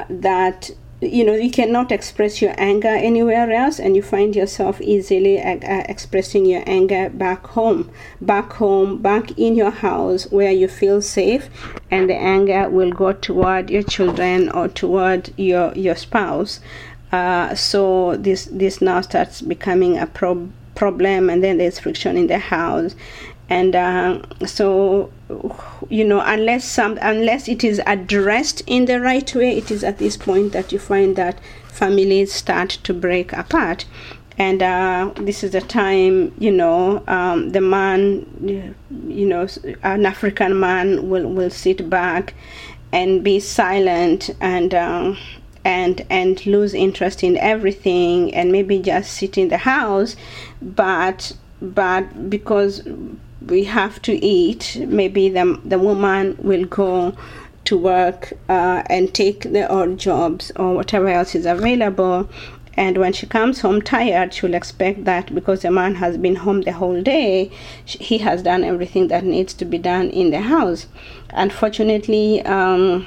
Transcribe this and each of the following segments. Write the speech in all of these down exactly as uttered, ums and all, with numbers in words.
that you know you cannot express your anger anywhere else, and you find yourself easily uh, uh, expressing your anger back home back home back in your house where you feel safe, and the anger will go toward your children or toward your your spouse. Uh, so this this now starts becoming a pro- problem, and then there's friction in the house. And uh, so, you know, unless some, unless it is addressed in the right way, it is at this point that you find that families start to break apart. And uh, this is the time, you know, um, the man, you know, an African man will, will sit back and be silent and uh, and and lose interest in everything, and maybe just sit in the house, but but because we have to eat, maybe the the woman will go to work uh, and take the odd jobs or whatever else is available. And when she comes home tired, she'll expect that because the man has been home the whole day, he has done everything that needs to be done in the house. Unfortunately, um,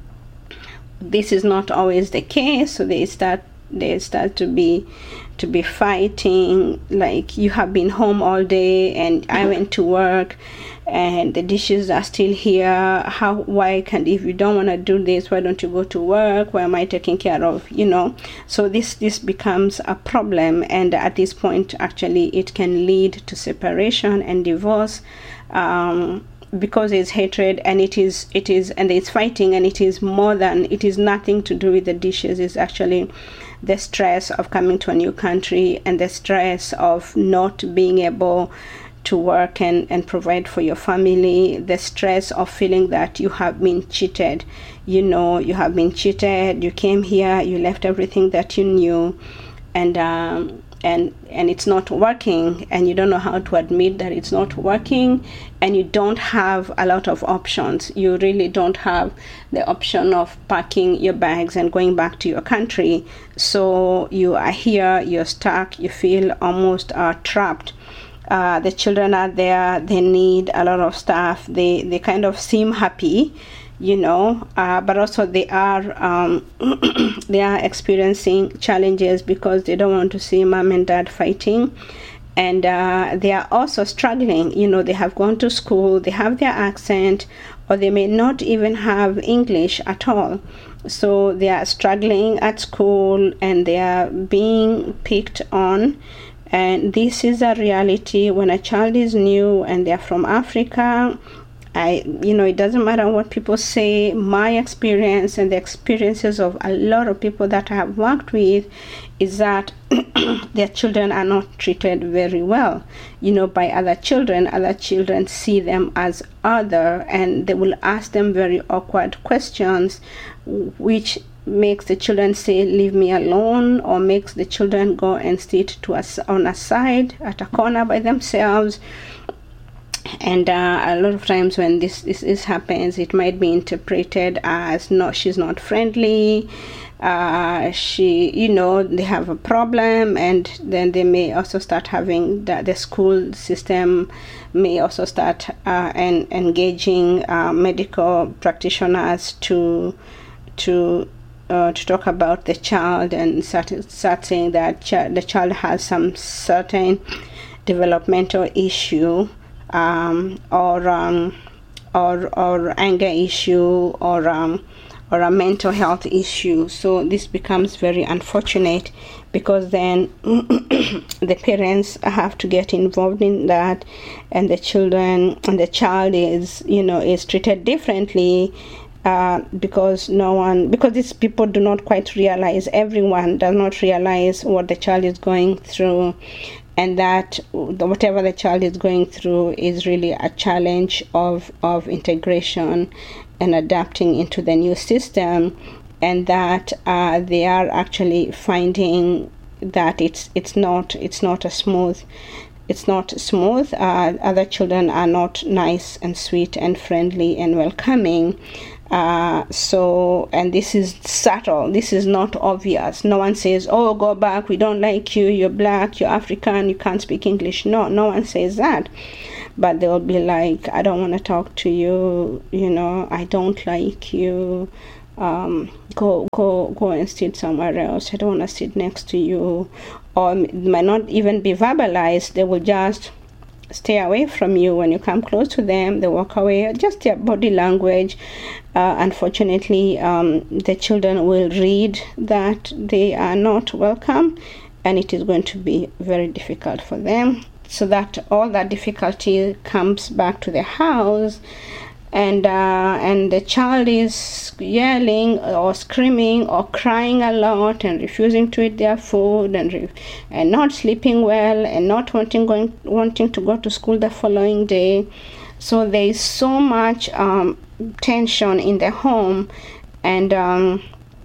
this is not always the case. So they start they start to be to be fighting, like, you have been home all day and I went to work and the dishes are still here. How, why can't, if you don't want to do this, why don't you go to work? Why am I taking care of, you know? So this, this becomes a problem. And at this point, actually, it can lead to separation and divorce, um, because it's hatred and it is, it is, and it's fighting, and it is more than, it is nothing to do with the dishes. It's actually the stress of coming to a new country and the stress of not being able to work and, and provide for your family, the stress of feeling that you have been cheated. You know, you have been cheated, you came here, you left everything that you knew, and um, and and it's not working, and you don't know how to admit that it's not working, and you don't have a lot of options. You really don't have the option of packing your bags and going back to your country. So you are here, you're stuck, you feel almost uh, trapped. Uh, the children are there, they need a lot of stuff, they, they kind of seem happy, you know, uh, but also they are um, they are experiencing challenges because they don't want to see mom and dad fighting. And uh, they are also struggling, you know, they have gone to school, they have their accent, or they may not even have English at all. So they are struggling at school and they are being picked on. And this is a reality when a child is new and they're from Africa. I, you know, it doesn't matter what people say. My experience and the experiences of a lot of people that I have worked with is that their children are not treated very well, you know, by other children. Other children see them as other, and they will ask them very awkward questions, which makes the children say, leave me alone, or makes the children go and sit to us on a side at a corner by themselves. And uh, a lot of times when this, this this happens, it might be interpreted as, no, she's not friendly, uh, she, you know, they have a problem. And then they may also start having, the, the school system may also start uh, en- engaging uh, medical practitioners to to Uh, to talk about the child and start, start saying that ch- the child has some certain developmental issue, um, or um, or or anger issue, or um, or a mental health issue. So this becomes very unfortunate, because then the parents have to get involved in that, and the children and the child is, you know, is treated differently. Uh, because no one, because these people do not quite realize, everyone does not realize what the child is going through, and that the, whatever the child is going through is really a challenge of, of integration and adapting into the new system, and that uh, they are actually finding that it's it's not it's not a smooth It's not smooth. Uh, other children are not nice and sweet and friendly and welcoming. Uh, so, and this is subtle. This is not obvious. No one says, oh, go back, we don't like you, you're black, you're African, you can't speak English. No, no one says that. But they'll be like, I don't want to talk to you, you know, I don't like you. um, go go go and sit somewhere else. I don't want to sit next to you. Or it might not even be verbalized. They will just stay away from you. When you come close to them, they walk away. Just their body language. Uh, unfortunately, um, the children will read that they are not welcome, and it is going to be very difficult for them. So that all that difficulty comes back to the house, and uh, and the child is yelling or screaming or crying a lot and refusing to eat their food, and re- and not sleeping well, and not wanting going wanting to go to school the following day. So there is so much um, tension in the home, and um,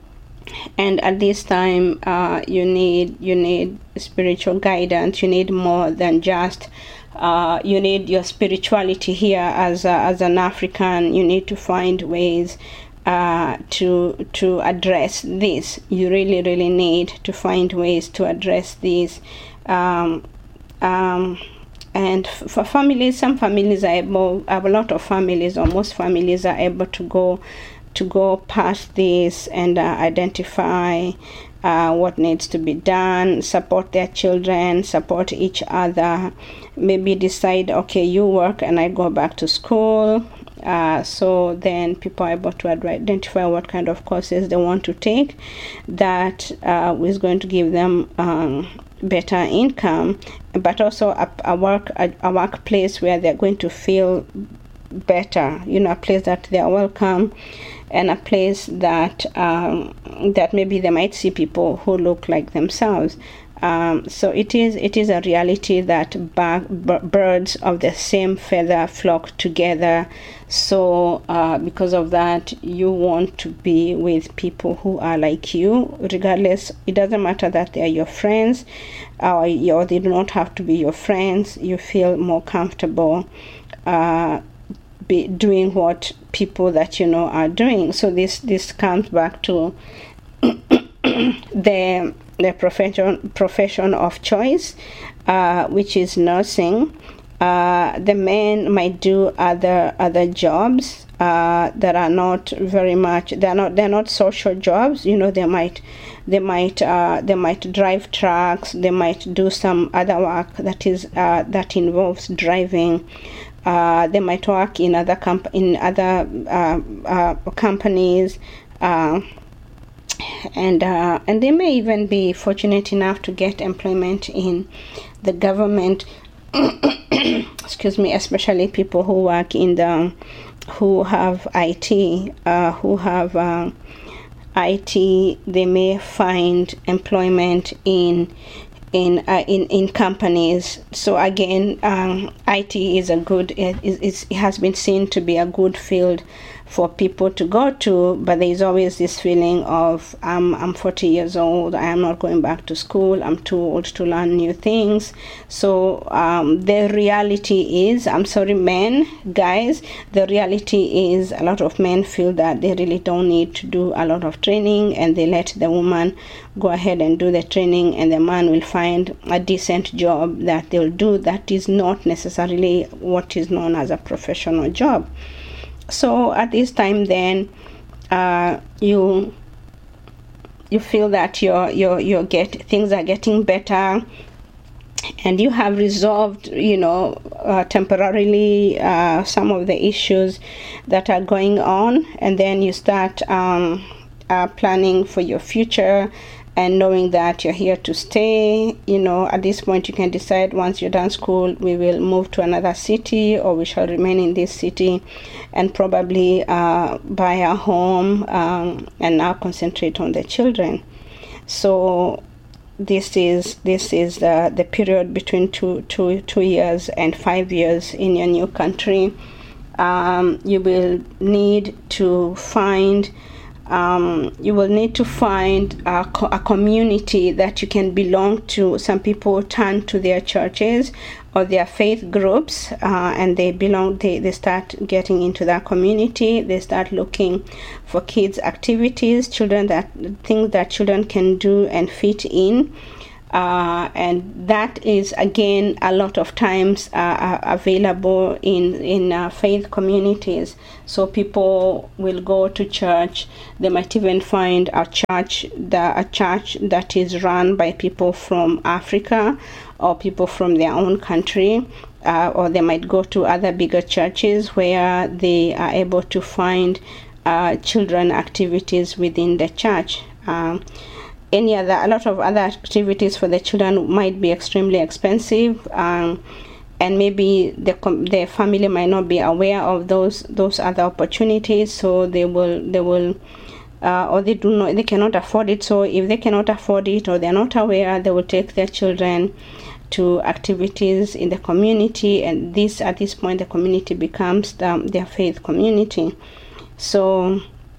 and at this time uh, you need you need spiritual guidance. You need more than just Uh, you need your spirituality here as a, as an African. You need to find ways uh, to to address this. You really really need to find ways to address this. Um, um, and f- for families, some families are able. A lot of families, or most families, are able to go to go past this and uh, identify Uh, what needs to be done, support their children, support each other, maybe decide, okay, you work and I go back to school. Uh, so then people are able to identify what kind of courses they want to take that uh, is going to give them um, better income, but also a, a work a, a workplace where they're going to feel better, you know, a place that they are welcome, and a place that um, that maybe they might see people who look like themselves. Um, so it is it is a reality that ba- b- birds of the same feather flock together. So uh, because of that, you want to be with people who are like you, regardless. It doesn't matter that they are your friends, or, or they do not have to be your friends. You feel more comfortable Uh, Be doing what people that you know are doing. So this this comes back to the the profession profession of choice, uh, which is nursing. Uh, the men might do other other jobs uh, that are not very much. They're not they're not social jobs. You know, they might they might uh, they might drive trucks. They might do some other work that is uh, that involves driving. Uh, they might work in other comp- in other uh, uh, companies, uh, and uh, and they may even be fortunate enough to get employment in the government. Excuse me, especially people who work in the, who have I T, uh, who have uh, I T. They may find employment in. In, uh, in in companies. So again, um, I T is a good. It, it's, it has been seen to be a good field for people to go to, but there is always this feeling of I'm I'm forty years old. I am not going back to school. I'm too old to learn new things. So um, the reality is, I'm sorry, men, guys. The reality is, a lot of men feel that they really don't need to do a lot of training, and they let the woman go ahead and do the training, and the man will find a decent job that they'll do that is not necessarily what is known as a professional job. So at this time, then uh, you you feel that you're you're you're get things are getting better, and you have resolved, you know, uh, temporarily uh, some of the issues that are going on, and then you start um, uh, planning for your future. And knowing that you're here to stay, you know, at this point you can decide, once you're done school, we will move to another city, or we shall remain in this city and probably uh, buy a home um, and now concentrate on the children. So this is this is the, the period between two, two, two years and five years in your new country. Um, you will need to find Um, you will need to find a, co- a community that you can belong to. Some people turn to their churches or their faith groups, uh, and they belong. They, they start getting into that community. They start looking for kids' activities, children that things that children can do and fit in. Uh, and that is again a lot of times uh, available in in uh, faith communities. So people will go to church. They might even find a church that a church that is run by people from Africa or people from their own country, uh, or they might go to other bigger churches where they are able to find uh, children activities within the church. Um, Any other, a lot of other activities for the children might be extremely expensive, um, and maybe the the family might not be aware of those those other opportunities. So they will they will, uh, or they do not they cannot afford it. So if they cannot afford it or they're not aware, they will take their children to activities in the community, and this at this point the community becomes the, their faith community. So.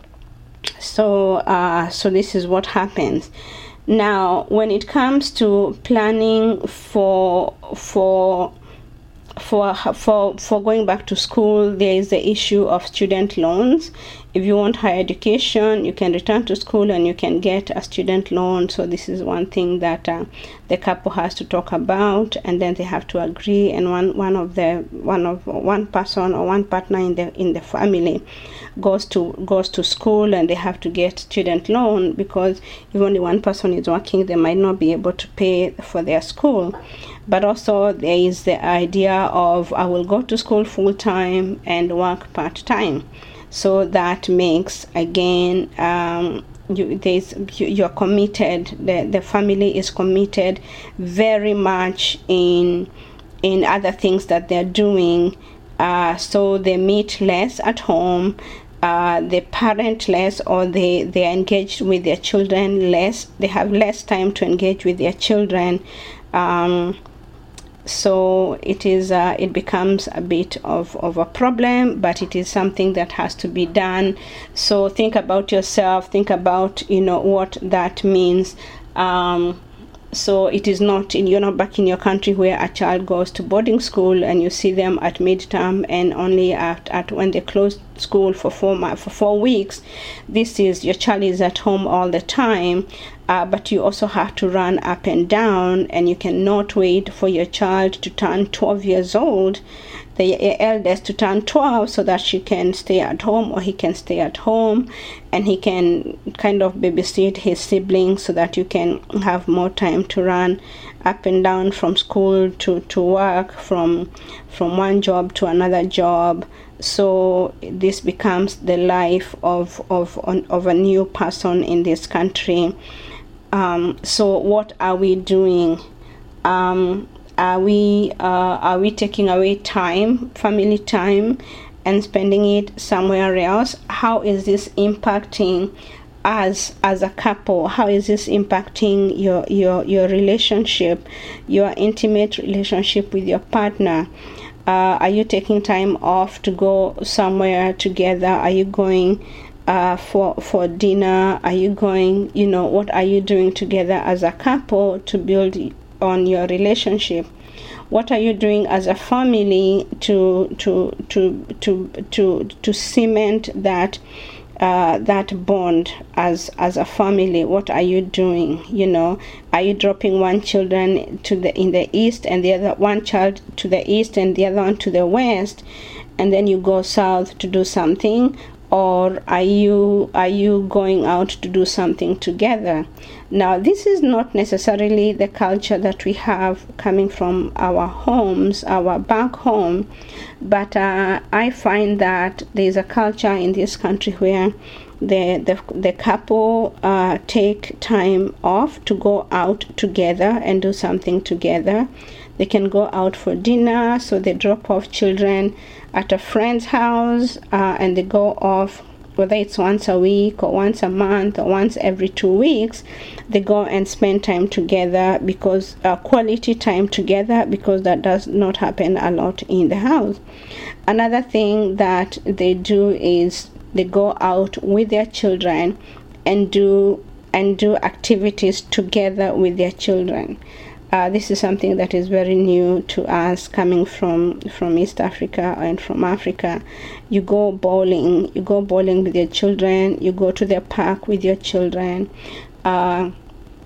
So, uh, so this is what happens. Now, when it comes to planning for for for for for going back to school, there is the issue of student loans. If you want higher education, you can return to school and you can get a student loan. So this is one thing that uh, the couple has to talk about, and then they have to agree. And one one of the one of one person or one partner in the in the family goes to goes to school, and they have to get student loan, because if only one person is working, they might not be able to pay for their school. But also there is the idea of I will go to school full time and work part time. So that makes again um, you there's you, you're committed. The the family is committed very much in in other things that they're doing. Uh, so they meet less at home. Uh, they parent less, or they, they are engaged with their children less. They have less time to engage with their children. Um, so it is uh, it becomes a bit of, of a problem, but it is something that has to be done. So think about yourself. Think about, you know, what that means. Um, So it is not in, you're not back in your country where a child goes to boarding school and you see them at midterm and only at, at when they close school for four for four weeks. This is, your child is at home all the time, uh, but you also have to run up and down, and you cannot wait for your child to turn twelve years old, the eldest to turn twelve, so that she can stay at home, or he can stay at home, and he can kind of babysit his siblings, so that you can have more time to run up and down from school to, to work, from from one job to another job. So this becomes the life of of of a new person in this country. Um, so what are we doing? Um, Are we uh, are we taking away time, family time, and spending it somewhere else? How is this impacting us as a couple? How is this impacting your your your relationship, your intimate relationship with your partner? Uh, are you taking time off to go somewhere together? Are you going uh, for for dinner? Are you going? You know, what are you doing together as a couple to build on your relationship? What are you doing as a family to to to to to to cement that uh, that bond as as a family? What are you doing? You know, are you dropping one children to the in the east and the other one child to the east and the other one to the west, and then you go south to do something? Or are you are you going out to do something together? Now, this is not necessarily the culture that we have coming from our homes, our back home, but uh, I find that there is a culture in this country where the the, the couple uh, take time off to go out together and do something together. They can go out for dinner, so they drop off children at a friend's house, uh, and they go off, whether it's once a week or once a month or once every two weeks, they go and spend time together, because uh, quality time together, because that does not happen a lot in the house. Another thing that they do is they go out with their children and do and do activities together with their children. Uh, this is something that is very new to us, coming from from East Africa and from Africa. You go bowling, you go bowling with your children, you go to the park with your children, uh,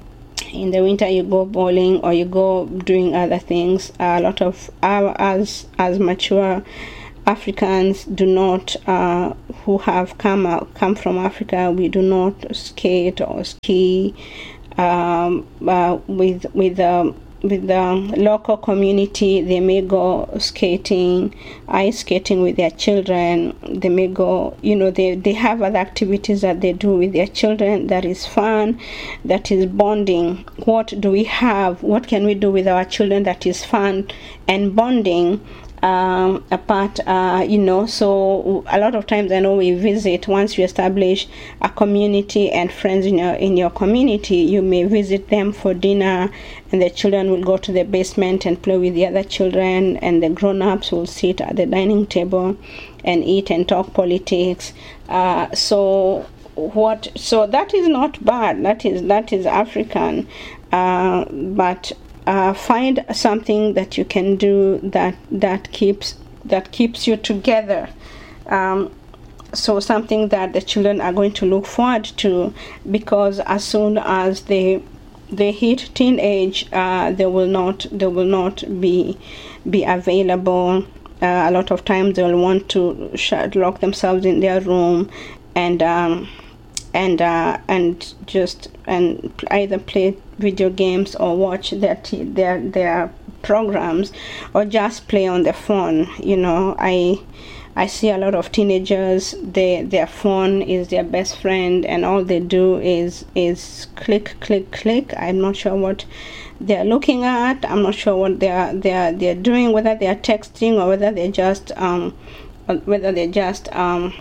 in the winter you go bowling or you go doing other things. Uh, a lot of our as as mature Africans do not, uh, who have come out, come from Africa, we do not skate or ski um, uh, with with um, with the local community. They may go skating, ice skating with their children. They may go, you know, they, they have other activities that they do with their children that is fun, that is bonding. What do we have? What can we do with our children that is fun and bonding? Um, apart, uh, you know, so a lot of times I know we visit, once you establish a community and friends in your in your community, you may visit them for dinner, and the children will go to the basement and play with the other children, and the grown-ups will sit at the dining table and eat and talk politics. Uh, so what? So that is not bad. That is that is African, uh, but. Uh, find something that you can do that that keeps that keeps you together. Um, so something that the children are going to look forward to, because as soon as they they hit teenage, uh, they will not they will not be be available. Uh, a lot of times they will want to shut, lock themselves in their room, and um, and uh, and just and either play video games or watch their t- their their programs, or just play on the phone. You know, I I see a lot of teenagers. They their phone is their best friend, and all they do is is click click click. I'm not sure what they're looking at. I'm not sure what they're they're they're doing. Whether they're texting or whether they're just um whether they're just um.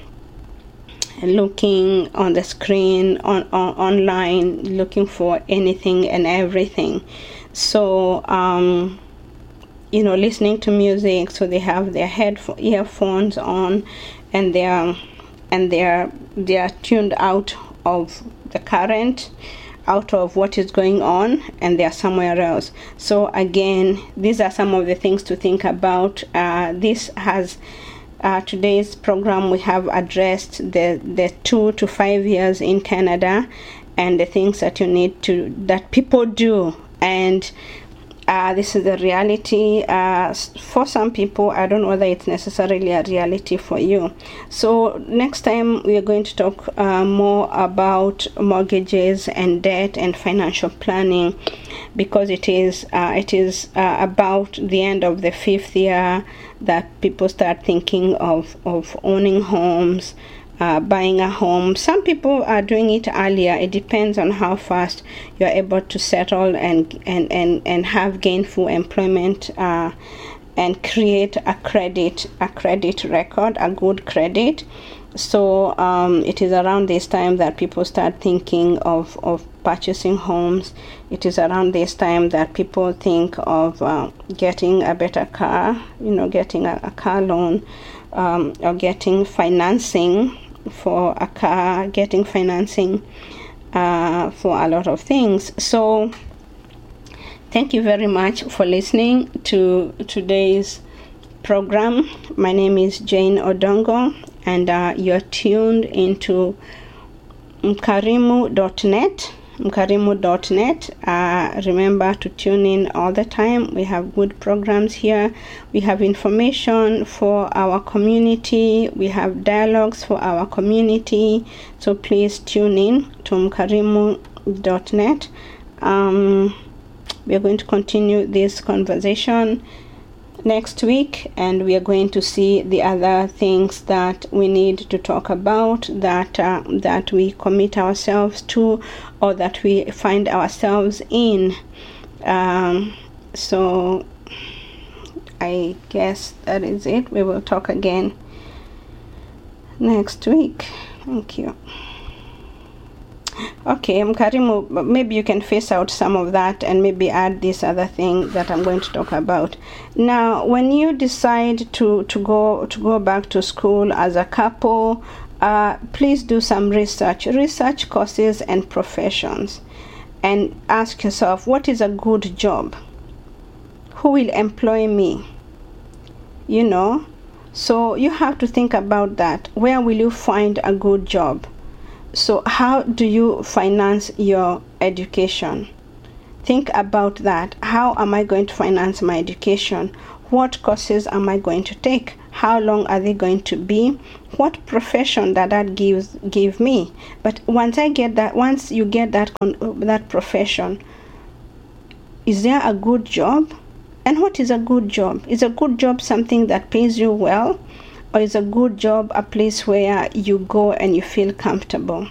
looking on the screen on, on online, looking for anything and everything. So um you know, listening to music, so they have their head earphones on, and they're and they're they're tuned out of the current, out of what is going on, and they're somewhere else. So again, these are some of the things to think about. Uh, this has Uh, today's program, we have addressed the the two to five years in Canada, and the things that you need to that people do, and uh, this is the reality uh, for some people. I don't know whether it's necessarily a reality for you. So next time we are going to talk uh, more about mortgages and debt and financial planning, because it is uh, it is uh, about the end of the fifth year that people start thinking of, of owning homes, uh, buying a home. Some people are doing it earlier. It depends on how fast you're able to settle and and, and, and have gainful employment uh, and create a credit, a credit record, a good credit. So um, it is around this time that people start thinking of, of purchasing homes. It is around this time that people think of uh, getting a better car, you know, getting a, a car loan, um, or getting financing for a car, getting financing uh, for a lot of things. So thank you very much for listening to today's program. My name is Jane Odongo, and uh, you're tuned into mkarimu dot net. mkarimu dot net. Uh, remember to tune in all the time. We have good programs here. We have information for our community. We have dialogues for our community. So please tune in to mkarimu dot net. Um, we are going to continue this conversation next week, and we are going to see the other things that we need to talk about, that uh, that we commit ourselves to, or that we find ourselves in. Um, so I guess that is it. We will talk again next week. Thank you. Okay, Mkarimu, maybe you can face out some of that and maybe add this other thing that I'm going to talk about. Now, when you decide to, to go to go back to school as a couple, uh, please do some research. Research courses and professions, and ask yourself, what is a good job? Who will employ me? You know, so you have to think about that. Where will you find a good job? So how do you finance your education? Think about that. How am I going to finance my education? What courses am I going to take? How long are they going to be? What profession that that gives give me? But once I get that, once you get that that profession, is there a good job? And what is a good job? Is a good job something that pays you well, or is a good job a place where you go and you feel comfortable?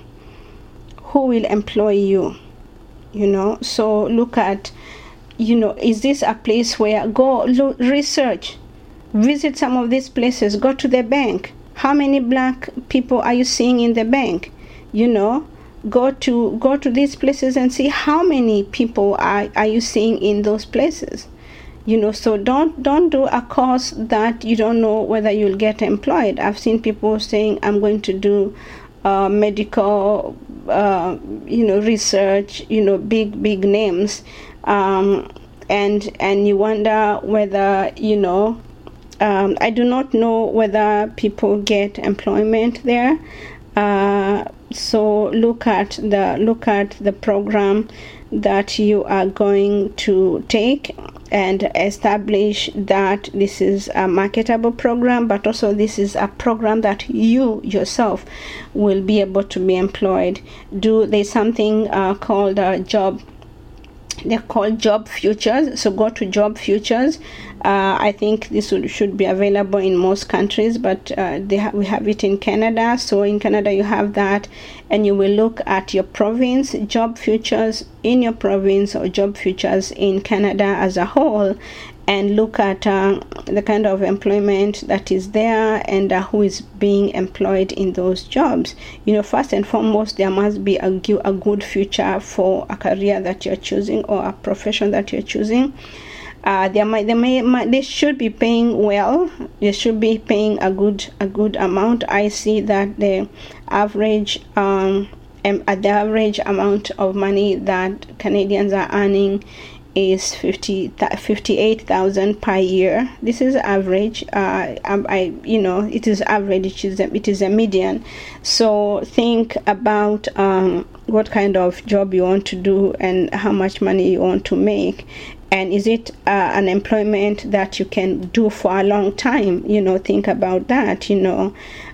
Who will employ you? You know, so look at, you know, is this a place where, go look, research, visit some of these places, go to the bank. How many black people are you seeing in the bank? You know, go to go to these places and see how many people are, are you seeing in those places. You know, so don't don't do a course that you don't know whether you'll get employed. I've seen people saying, I'm going to do uh, medical, uh, you know, research, you know, big, big names. Um, and and you wonder whether, you know, um, I do not know whether people get employment there. Uh, so look at the look at the program that you are going to take and establish that this is a marketable program, but also this is a program that you yourself will be able to be employed. Do there's something uh, called a job they're called Job Futures. So go to Job Futures. Uh, I think this would, should be available in most countries, but uh, they ha- we have it in Canada. So in Canada you have that, and you will look at your province, Job Futures in your province, or Job Futures in Canada as a whole, and look at uh, the kind of employment that is there and uh, who is being employed in those jobs. You know, first and foremost, there must be a, a good future for a career that you're choosing or a profession that you're choosing. Uh, they might, they may, might, they should be paying well. They should be paying a good, a good amount. I see that the average, um, at the average amount of money that Canadians are earning is fifty fifty-eight thousand per year. This is average. Uh, I, I, you know, it is average. It is a, it is a median. So think about um, what kind of job you want to do and how much money you want to make, and is it uh, an employment that you can do for a long time? You know, think about that. You know.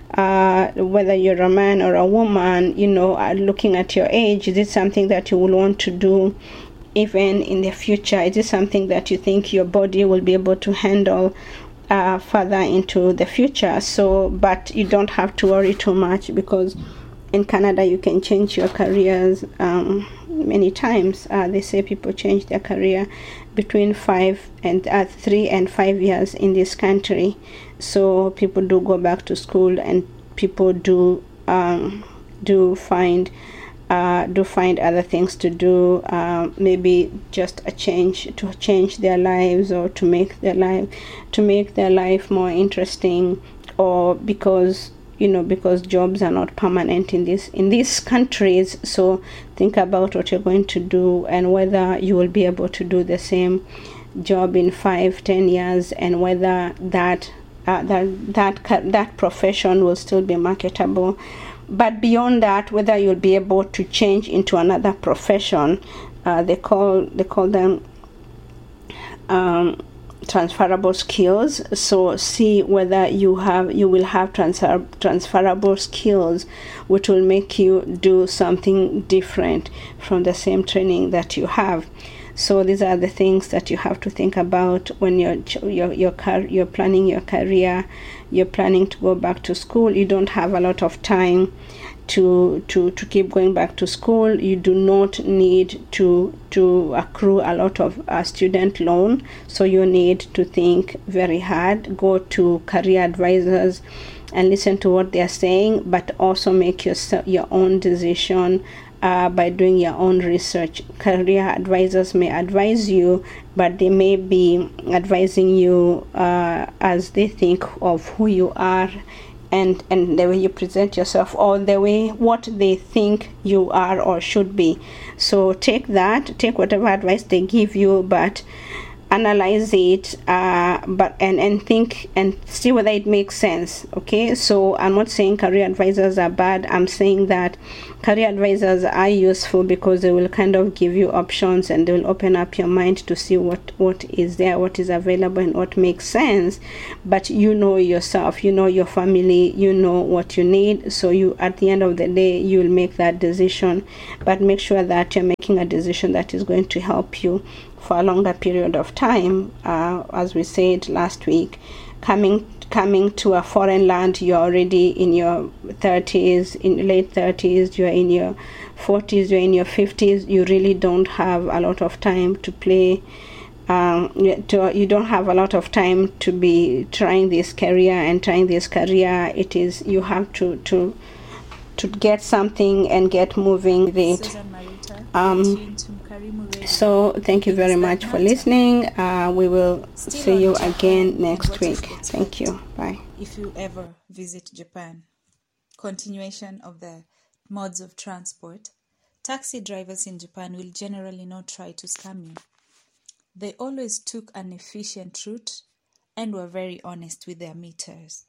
Uh, whether you're a man or a woman, you know, uh, looking at your age, is it something that you will want to do even in the future? Is it something that you think your body will be able to handle uh, further into the future? So, but you don't have to worry too much, because in Canada you can change your careers um, many times. Uh, they say people change their career between five and uh, three and five years in this country. So people do go back to school, and people do um, do find uh, do find other things to do. Uh, maybe just a change to change their lives, or to make their life to make their life more interesting, or because you know because jobs are not permanent in this in these countries. So think about what you're going to do and whether you will be able to do the same job in five, ten years, and whether that uh, that that that profession will still be marketable. But beyond that, whether you'll be able to change into another profession, uh, they call they call them um, transferable skills. So see whether you have you will have transfer transferable skills, which will make you do something different from the same training that you have. So these are the things that you have to think about when you're you're you're, you're planning your career. You're planning to go back to school. You don't have a lot of time to to to keep going back to school. You do not need to to accrue a lot of uh, student loan. So you need to think very hard. Go to career advisors and listen to what they are saying, but also make your your own decision. Uh, by doing your own research. Career advisors may advise you, but they may be advising you uh, as they think of who you are and, and the way you present yourself, or the way what they think you are or should be. So take that, take whatever advice they give you, but analyze it, uh, but and, and think and see whether it makes sense. Okay, so I'm not saying career advisors are bad. I'm saying that career advisors are useful because they will kind of give you options and they will open up your mind to see what what is there, what is available, and what makes sense. But you know yourself, you know your family, you know what you need, so you, at the end of the day, you will make that decision. But make sure that you're making a decision that is going to help you for a longer period of time. Uh, as we said last week, coming coming to a foreign land, you're already in your thirties, in late thirties, you're in your forties, you're in your fifties. You really don't have a lot of time to play. Um, to, you don't have a lot of time to be trying this career and trying this career. It is, you have to to to get something and get moving with it. Um, so thank you very much for listening. Uh, we will see you again next week. Thank you. Bye. If you ever visit Japan, continuation of the modes of transport, taxi drivers in Japan will generally not try to scam you. They always took an efficient route and were very honest with their meters.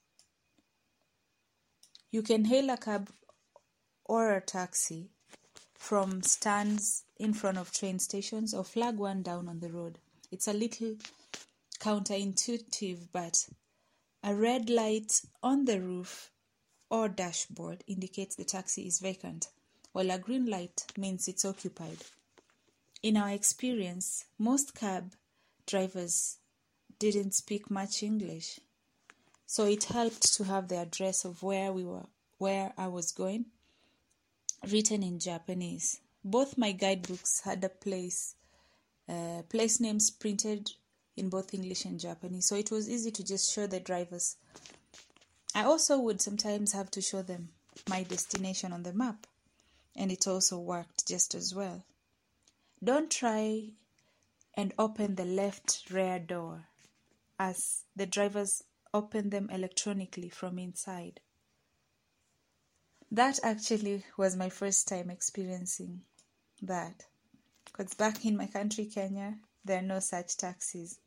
You can hail a cab or a taxi from stands in front of train stations or flag one down on the road. It's a little counterintuitive, but a red light on the roof or dashboard indicates the taxi is vacant, while a green light means it's occupied. In our experience, most cab drivers didn't speak much English, so it helped to have the address of where we were, where I was going, written in Japanese. Both my guidebooks had a place, uh, place names printed in both English and Japanese, so it was easy to just show the drivers. I also would sometimes have to show them my destination on the map, and it also worked just as well. Don't try and open the left rear door, as the drivers open them electronically from inside. That actually was my first time experiencing that, because back in my country, Kenya, there are no such taxis.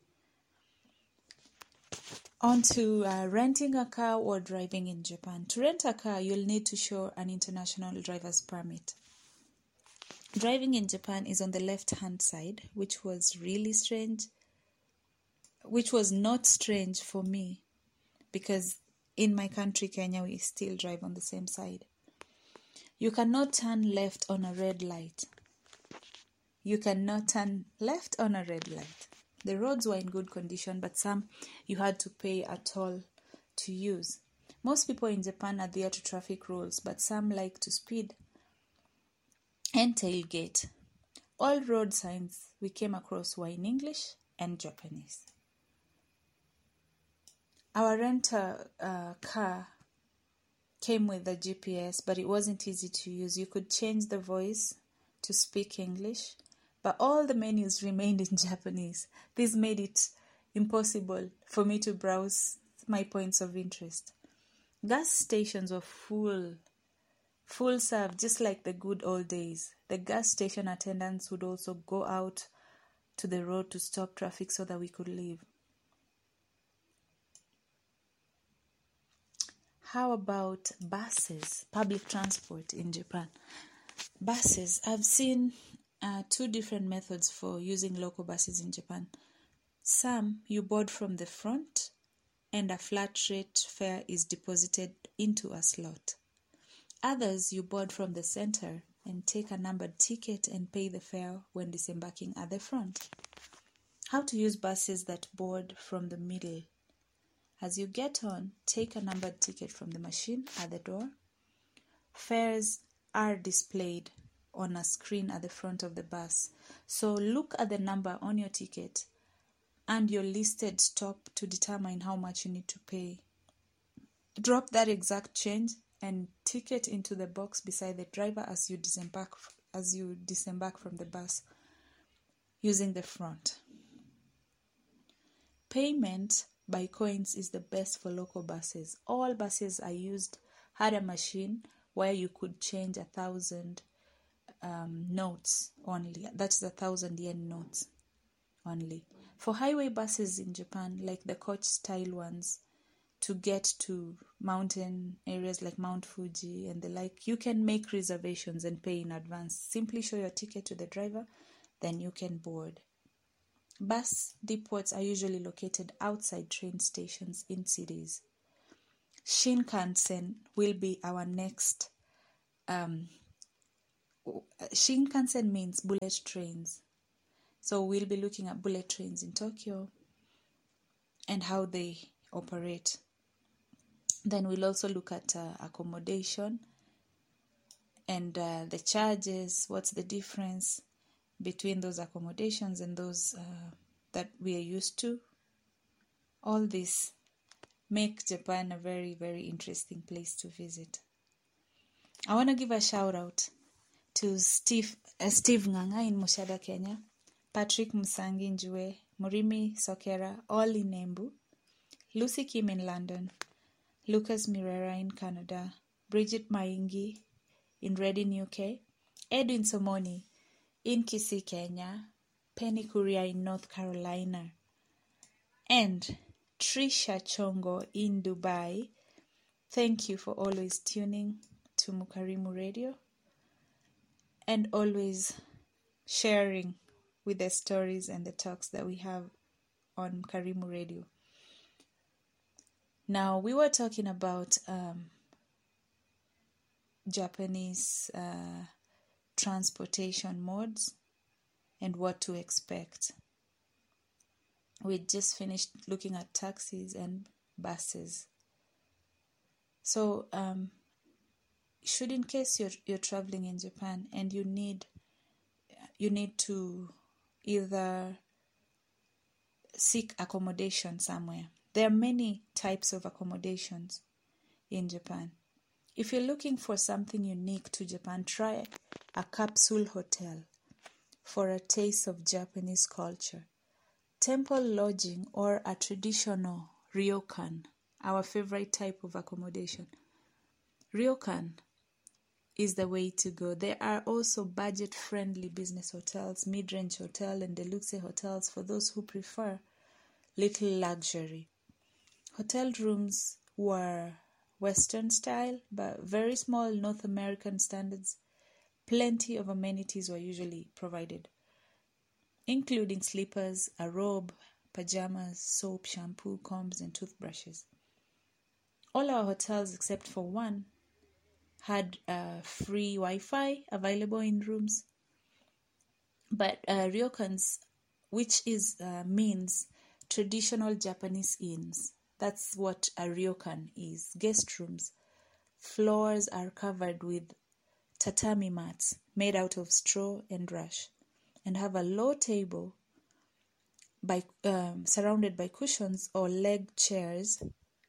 On to uh, renting a car or driving in Japan. To rent a car, you'll need to show an international driver's permit. Driving in Japan is on the left-hand side, which was really strange, which was not strange for me, because in my country, Kenya, we still drive on the same side. You cannot turn left on a red light. You cannot turn left on a red light. The roads were in good condition, but some you had to pay a toll to use. Most people in Japan adhere to traffic rules, but some like to speed and tailgate. All road signs we came across were in English and Japanese. Our renter uh, car came with a G P S, but it wasn't easy to use. You could change the voice to speak English, but all the menus remained in Japanese. This made it impossible for me to browse my points of interest. Gas stations were full, full serve, just like the good old days. The gas station attendants would also go out to the road to stop traffic so that we could leave. How about buses, public transport in Japan? Buses, I've seen uh, two different methods for using local buses in Japan. Some you board from the front and a flat rate fare is deposited into a slot. Others you board from the center and take a numbered ticket and pay the fare when disembarking at the front. How to use buses that board from the middle. As you get on, take a numbered ticket from the machine at the door. Fares are displayed on a screen at the front of the bus. So look at the number on your ticket and your listed stop to determine how much you need to pay. Drop that exact change and ticket into the box beside the driver as you disembark as you disembark from the bus using the front. Payment by coins is the best for local buses. All buses I used had a machine where you could change a thousand um, notes only. That is a thousand yen notes. only. For highway buses in Japan, like the coach-style ones, to get to mountain areas like Mount Fuji and the like, you can make reservations and pay in advance. Simply show your ticket to the driver, then you can board. Bus depots are usually located outside train stations in cities. Shinkansen will be our next. Um, Shinkansen means bullet trains. So we'll be looking at bullet trains in Tokyo and how they operate. Then we'll also look at uh, accommodation and uh, the charges, what's the difference between those accommodations and those uh, that we are used to. All this make Japan a very, very interesting place to visit. I want to give a shout out to Steve, uh, Steve Nganga in Mushada, Kenya, Patrick Musangi Njue, Murimi Sokera, all in Embu, Lucy Kim in London, Lucas Mirera in Canada, Bridget Maingi in Reading, U K, Edwin Somoni in Kisii, Kenya, Penny Kuria in North Carolina, and Trisha Chongo in Dubai. Thank you for always tuning to Mukarimu Radio and always sharing with the stories and the talks that we have on Mukarimu Radio. Now, we were talking about um, Japanese uh, transportation modes and what to expect. We just finished looking at taxis and buses. So, um, should in case you're you're traveling in Japan and you need you need to either seek accommodation somewhere. There are many types of accommodations in Japan. If you're looking for something unique to Japan, try a capsule hotel for a taste of Japanese culture. Temple lodging or a traditional ryokan, our favorite type of accommodation. Ryokan is the way to go. There are also budget-friendly business hotels, mid-range hotel, and deluxe hotels for those who prefer little luxury. Hotel rooms were Western style, but very small North American standards. Plenty of amenities were usually provided, including slippers, a robe, pajamas, soap, shampoo, combs, and toothbrushes. All our hotels, except for one, had uh, free Wi-Fi available in rooms. But uh, ryokans, which is uh, means traditional Japanese inns. That's what a ryokan is. Guest rooms. Floors are covered with tatami mats made out of straw and rush, and have a low table by um, surrounded by cushions or leg chairs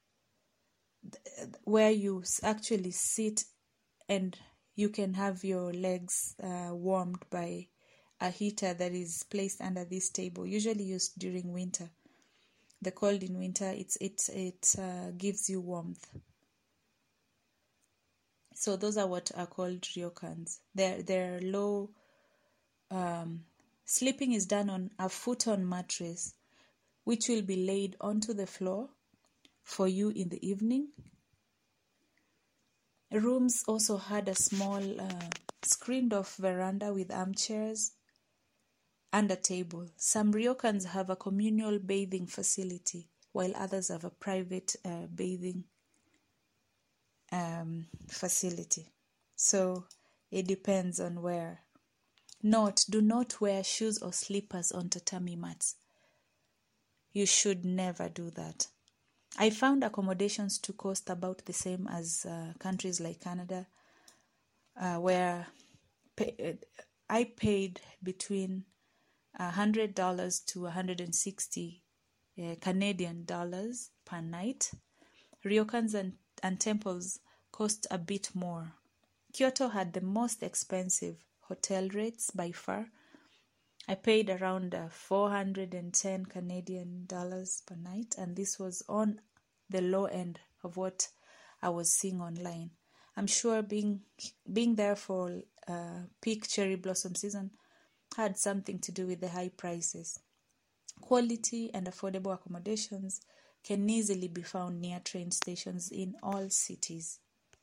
where you actually sit and you can have your legs uh, warmed by a heater that is placed under this table, usually used during winter. The cold in winter, it's it it uh, gives you warmth. So those are what are called ryokans. They're they're low. Um, sleeping is done on a futon mattress, which will be laid onto the floor for you in the evening. Rooms also had a small uh, screened-off veranda with armchairs and a table. Some ryokans have a communal bathing facility, while others have a private uh, bathing um, facility. So it depends on where. Note, do not wear shoes or slippers on tatami mats. You should never do that. I found accommodations to cost about the same as uh, countries like Canada, uh, where pay, I paid between one hundred dollars to one hundred sixty uh, Canadian dollars per night. Ryokans and, and temples cost a bit more. Kyoto had the most expensive hotel rates by far. I paid around uh, four hundred ten Canadian dollars per night, and this was on the low end of what I was seeing online. I'm sure being being there for uh, peak cherry blossom season had something to do with the high prices. Quality and affordable accommodations can easily be found near train stations in all cities.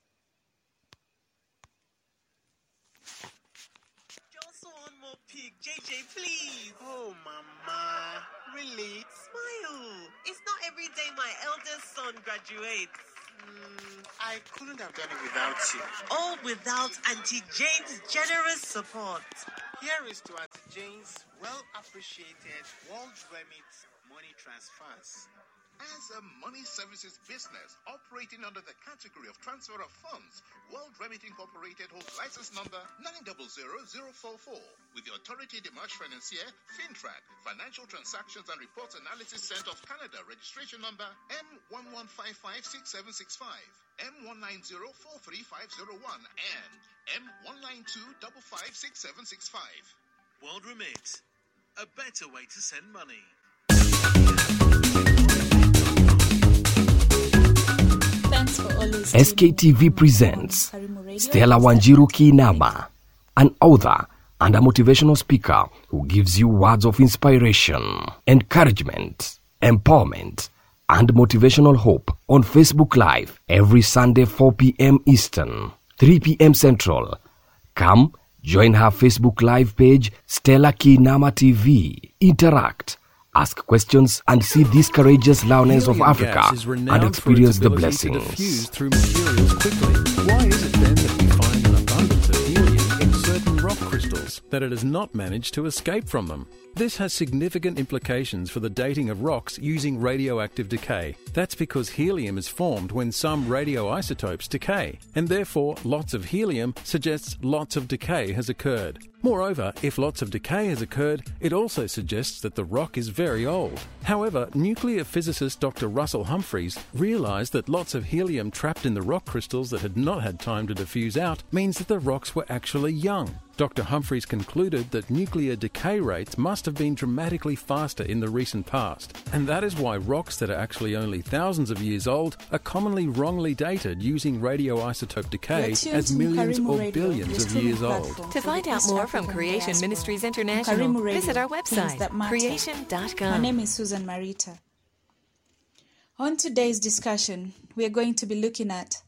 Just one more pig, J J, please. Oh, Mama, really? Smile. It's not every day my eldest son graduates. Mm, I couldn't have done it without you. All without Auntie Jane's generous support. Here is to Auntie Jane's well-appreciated World Remit money transfers. As a money services business operating under the category of transfer of funds, World Remit Incorporated holds license number nine zero zero zero four four with the Autorité des Marchés Financiers, FINTRAC, Financial Transactions and Reports Analysis Center of Canada, registration number M one one five five six seven six five, M one nine zero four three five zero one, and M one nine two five five six seven six five. World Remit, a better way to send money. S K T V presents Stella Wanjiru Kiinama, an author and a motivational speaker who gives you words of inspiration, encouragement, empowerment, and motivational hope on Facebook Live every Sunday four p.m. Eastern, three p.m. Central. Come, join her Facebook Live page, Stella Kiinama T V. Interact, ask questions, and see these courageous lioness of Africa and experience the blessings. To diffuse through materials quickly. Why is it then that we find an abundance of helium in certain rock crystals, that it has not managed to escape from them? This has significant implications for the dating of rocks using radioactive decay. That's because helium is formed when some radioisotopes decay, and therefore lots of helium suggests lots of decay has occurred. Moreover, if lots of decay has occurred, it also suggests that the rock is very old. However, nuclear physicist Doctor Russell Humphreys realized that lots of helium trapped in the rock crystals that had not had time to diffuse out means that the rocks were actually young. Doctor Humphreys concluded that nuclear decay rates must have been dramatically faster in the recent past, and that is why rocks that are actually only thousands of years old are commonly wrongly dated using radioisotope decay as millions or billions of years old. To find out more from Creation Ministries International, visit our website, creation dot com. My name is Susan Marita. On today's discussion, we are going to be looking at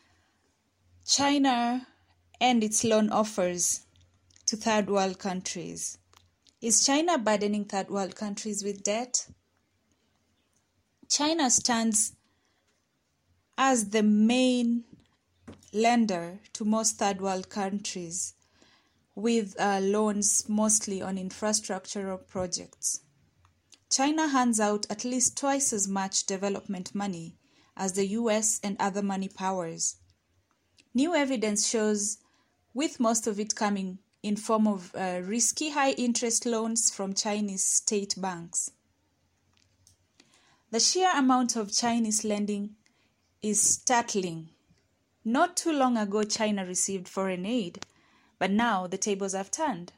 China and its loan offers to third world countries. Is China burdening third world countries with debt? China stands as the main lender to most third world countries, with uh, loans mostly on infrastructural projects. China hands out at least twice as much development money as the U S and other money powers. New evidence shows, with most of it coming in form of uh, risky high-interest loans from Chinese state banks. The sheer amount of Chinese lending is startling. Not too long ago, China received foreign aid, but now the tables have turned.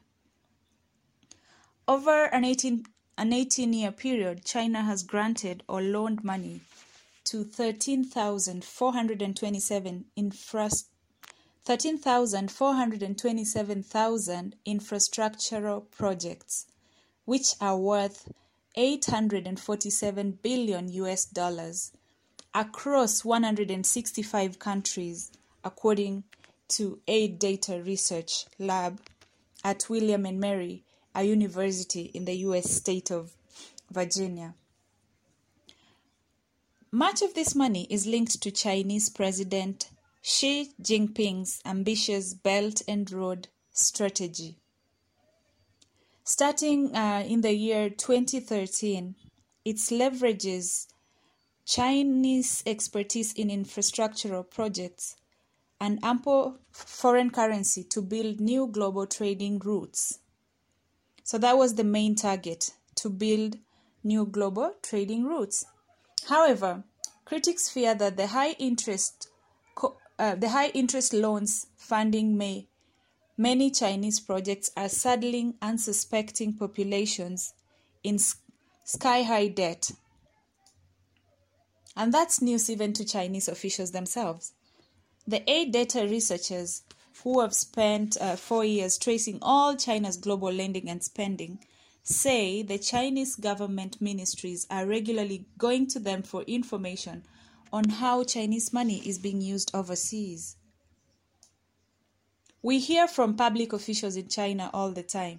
Over an eighteen, an eighteen-year period, China has granted or loaned money to thirteen thousand four hundred twenty-seven infrastructure thirteen thousand four hundred twenty-seven thousand infrastructural projects, which are worth eight hundred forty-seven billion U S dollars across one hundred sixty-five countries, according to Aid Data Research Lab at William and Mary, a university in the U S state of Virginia. Much of this money is linked to Chinese President Xi Jinping's ambitious Belt and Road strategy. Starting uh, in the year twenty thirteen, it leverages Chinese expertise in infrastructural projects and ample foreign currency to build new global trading routes. So that was the main target, to build new global trading routes. However, critics fear that the high interest Uh, the high interest loans funding may many Chinese projects are saddling unsuspecting populations in sky-high debt. And that's news even to Chinese officials themselves. The Aid Data researchers, who have spent uh, four years tracing all China's global lending and spending, say the Chinese government ministries are regularly going to them for information on how Chinese money is being used overseas. We hear from public officials in China all the time.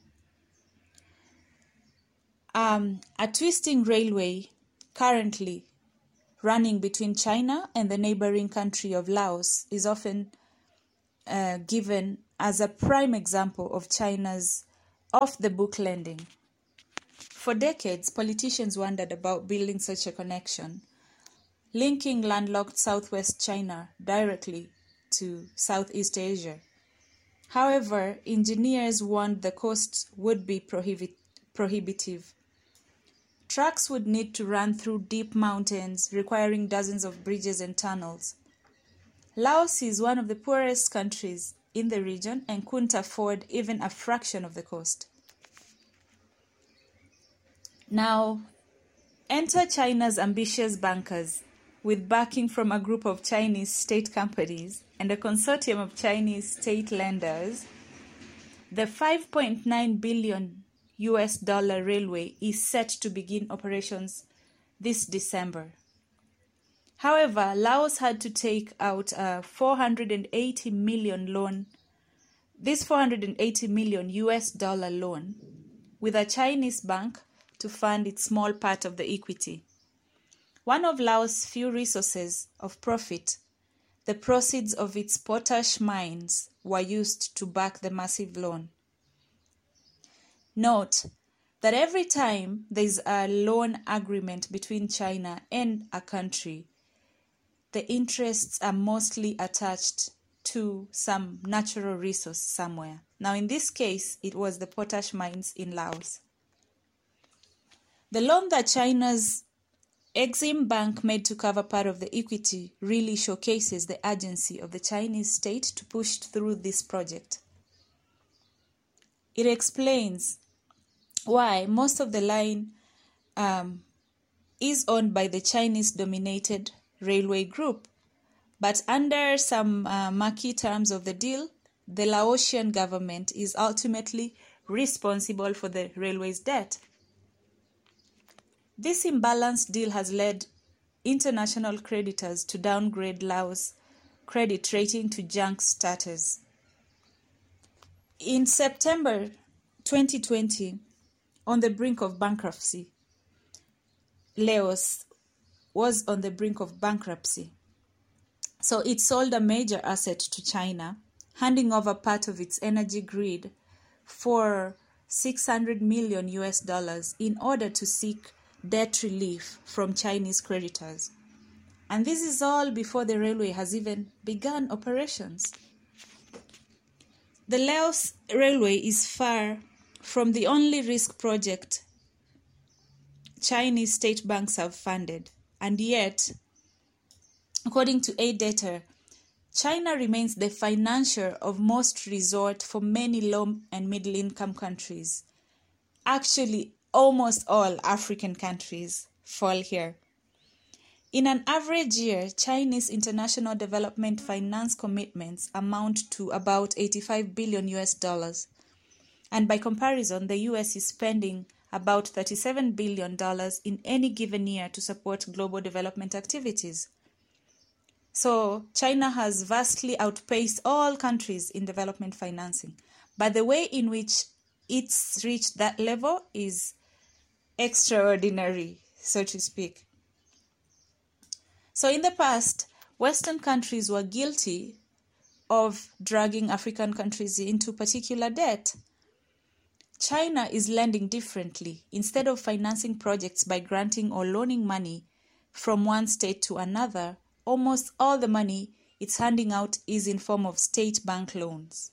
Um, a twisting railway currently running between China and the neighboring country of Laos is often uh, given as a prime example of China's off-the-book lending. For decades, politicians wondered about building such a connection, linking landlocked southwest China directly to Southeast Asia. However, engineers warned the cost would be prohibit- prohibitive. Trucks would need to run through deep mountains, requiring dozens of bridges and tunnels. Laos is one of the poorest countries in the region and couldn't afford even a fraction of the cost. Now, enter China's ambitious bankers, with backing from a group of Chinese state companies and a consortium of Chinese state lenders. The five point nine billion U S dollar railway is set to begin operations this December. However, Laos had to take out a four hundred eighty million loan, this four hundred eighty million U S dollar loan, with a Chinese bank to fund its small part of the equity. One of Laos' few resources of profit, the proceeds of its potash mines, were used to back the massive loan. Note that every time there is a loan agreement between China and a country, the interests are mostly attached to some natural resource somewhere. Now, in this case, it was the potash mines in Laos. The loan that China's Exim Bank made to cover part of the equity really showcases the urgency of the Chinese state to push through this project. It explains why most of the line um, is owned by the Chinese-dominated railway group, but under some uh, murky terms of the deal, the Laotian government is ultimately responsible for the railway's debt. This imbalanced deal has led international creditors to downgrade Laos' credit rating to junk status. In September twenty twenty, on the brink of bankruptcy, Laos was on the brink of bankruptcy. So it sold a major asset to China, handing over part of its energy grid for six hundred million U S dollars in order to seek debt relief from Chinese creditors. And this is all before the railway has even begun operations. The Laos Railway is far from the only risk project Chinese state banks have funded, and yet, according to A data, China remains the financier of most resort for many low and middle income countries. Actually, almost all African countries fall here. In an average year, Chinese international development finance commitments amount to about eighty-five billion U S dollars. And by comparison, the U S is spending about thirty-seven billion dollars in any given year to support global development activities. So China has vastly outpaced all countries in development financing. But the way in which it's reached that level is extraordinary, so to speak. So in the past, Western countries were guilty of dragging African countries into particular debt. China is lending differently. Instead of financing projects by granting or loaning money from one state to another, almost all the money it's handing out is in form of state bank loans.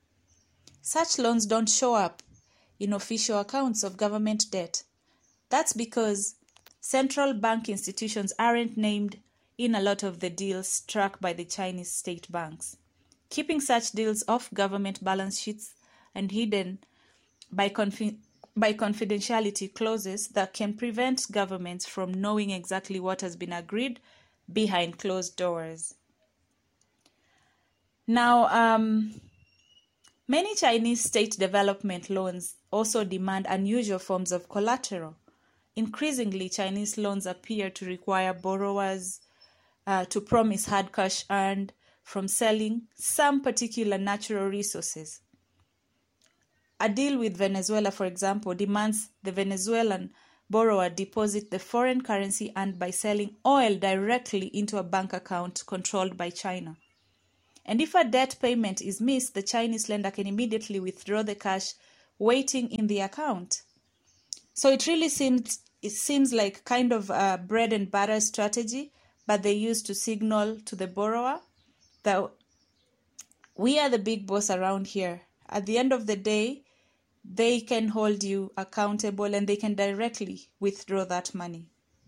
Such loans don't show up in official accounts of government debt. That's because central bank institutions aren't named in a lot of the deals struck by the Chinese state banks, keeping such deals off government balance sheets and hidden by, confi- by confidentiality clauses that can prevent governments from knowing exactly what has been agreed behind closed doors. Now, um, Many Chinese state development loans also demand unusual forms of collateral. Increasingly, Chinese loans appear to require borrowers uh, to promise hard cash earned from selling some particular natural resources. A deal with Venezuela, for example, demands the Venezuelan borrower deposit the foreign currency earned by selling oil directly into a bank account controlled by China. And if a debt payment is missed, the Chinese lender can immediately withdraw the cash waiting in the account. So it really seems it seems like kind of a bread and butter strategy, but they use to signal to the borrower that we are the big boss around here. At the end of the day, they can hold you accountable and they can directly withdraw that money.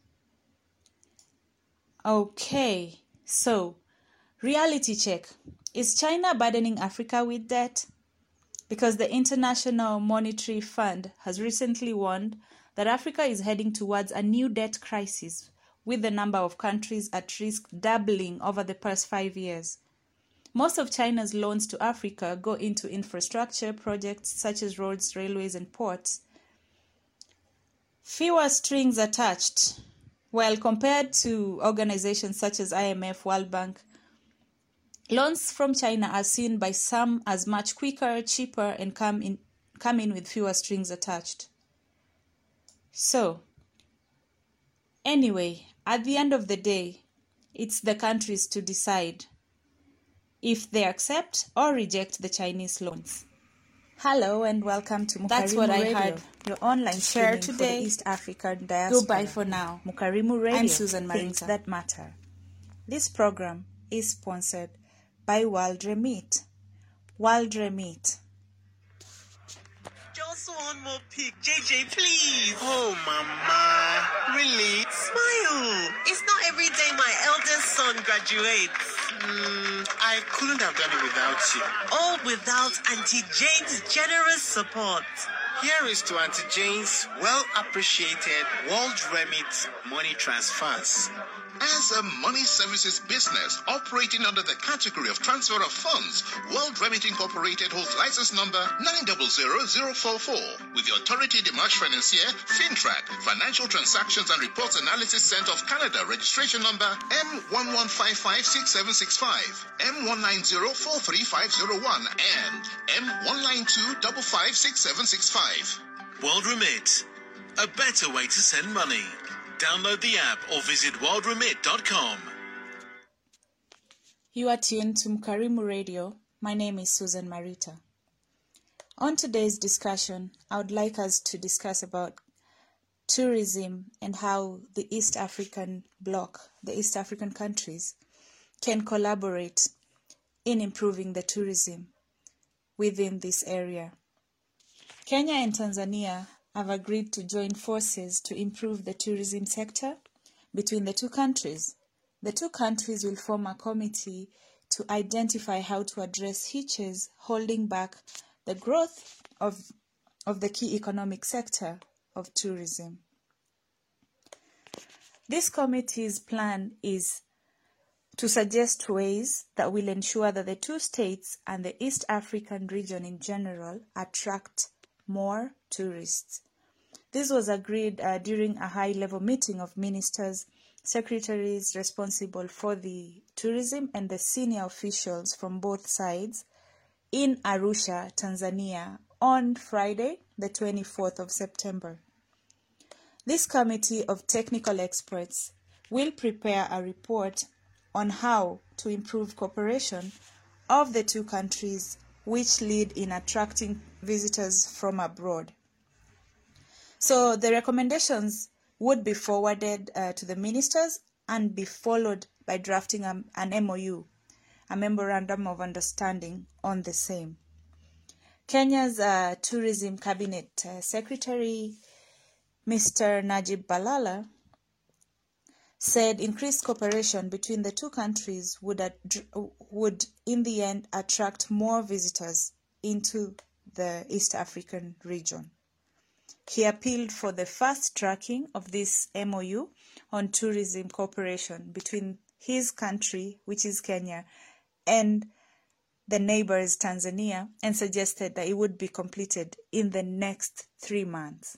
Okay, so reality check. Is China burdening Africa with debt? Because the International Monetary Fund has recently warned that Africa is heading towards a new debt crisis, with the number of countries at risk doubling over the past five years. Most of China's loans to Africa go into infrastructure projects such as roads, railways, and ports. Fewer strings attached. While compared to organizations such as I M F, World Bank, loans from China are seen by some as much quicker, cheaper, and come in, come in with fewer strings attached. So, anyway, at the end of the day, it's the countries to decide if they accept or reject the Chinese loans. Hello and welcome to Mukarimu That's what Radio, I heard. Your online share today for the East African diaspora. Goodbye for now. Mukarimu Radio. I'm Susan Marita. Things that matter. This program is sponsored by World Remit. World Remit. Just one more pic, J J, please. Oh, mama. Really? Smile. It's not every day my eldest son graduates. Mm, I couldn't have done it without you. All without Auntie Jane's generous support. Here is to Auntie Jane's well-appreciated World Remit money transfers. As a money services business operating under the category of transfer of funds, World Remit Incorporated holds license number nine zero zero zero four four with the Autorité des Marchés Financiers, FINTRAC, Financial Transactions and Reports Analysis Center of Canada, registration number M one one five five six seven six five, M one nine zero four three five zero one, and M one nine two five five six seven six five. World Remit, a better way to send money. Download the app or visit world remit dot com. You are tuned to Mukarimu Radio. My name is Susan Marita. On today's discussion, I would like us to discuss about tourism and how the East African bloc, the East African countries, can collaborate in improving the tourism within this area. Kenya and Tanzania have agreed to join forces to improve the tourism sector between the two countries. The two countries will form a committee to identify how to address hitches holding back the growth of, of the key economic sector of tourism. This committee's plan is to suggest ways that will ensure that the two states and the East African region in general attract more tourists. This was agreed uh, during a high-level meeting of ministers, secretaries responsible for the tourism, and the senior officials from both sides in Arusha, Tanzania, on Friday, the twenty-fourth of September. This committee of technical experts will prepare a report on how to improve cooperation of the two countries, which lead in attracting visitors from abroad. So the recommendations would be forwarded uh, to the ministers and be followed by drafting a, an M O U, a Memorandum of Understanding on the same. Kenya's uh, Tourism Cabinet uh, Secretary, Mister Najib Balala, said increased cooperation between the two countries would, ad- would in the end attract more visitors into the East African region. He appealed for the fast tracking of this M O U on tourism cooperation between his country, which is Kenya, and the neighbors Tanzania and suggested that it would be completed in the next three months.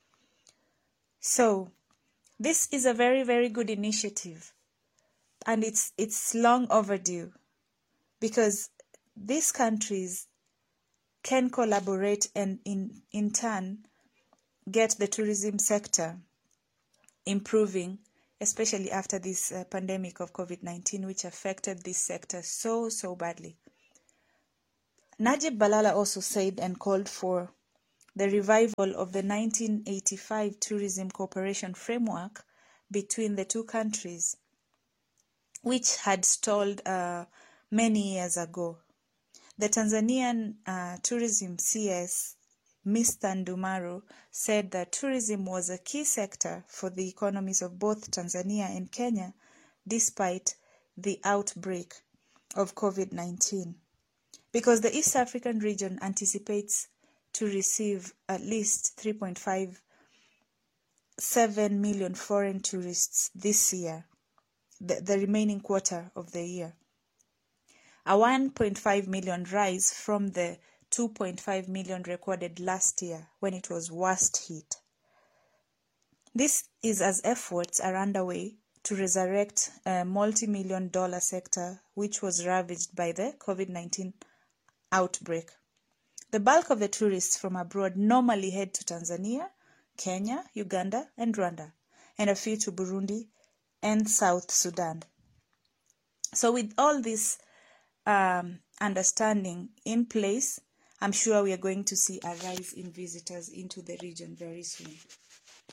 So this is a very, very good initiative, and it's it's long overdue, because these countries can collaborate and in, in turn get the tourism sector improving, especially after this uh, pandemic of COVID nineteen, which affected this sector so, so badly. Najib Balala also said and called for the revival of the nineteen eighty-five Tourism Cooperation Framework between the two countries, which had stalled uh, many years ago. The Tanzanian uh, Tourism C S, Mister Ndumaru, said that tourism was a key sector for the economies of both Tanzania and Kenya, despite the outbreak of COVID nineteen. Because the East African region anticipates to receive at least three point five seven million foreign tourists this year, the, the remaining quarter of the year. A one point five million rise from the two point five million recorded last year when it was worst hit. This is as efforts are underway to resurrect a multi-million dollar sector which was ravaged by the COVID nineteen outbreak. The bulk of the tourists from abroad normally head to Tanzania, Kenya, Uganda, and Rwanda, and a few to Burundi and South Sudan. So with all this um, understanding in place, I'm sure we are going to see a rise in visitors into the region very soon.